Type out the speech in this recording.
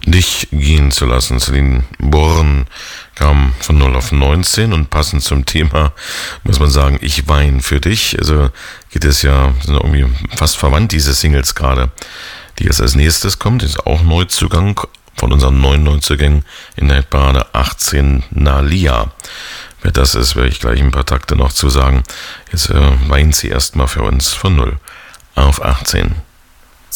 dich gehen zu lassen. Celine Bourne kam von 0 auf 19 und passend zum Thema muss man sagen, ich weine für dich. Also geht es ja, sind irgendwie fast verwandt, diese Singles gerade. Die jetzt als nächstes kommt, ist auch Neuzugang von unseren neuen Neuzugängen in der Hitparade 18, Nalia. Wer das ist, werde ich gleich ein paar Takte noch zu sagen. Jetzt weint sie erstmal für uns von 0 auf 18.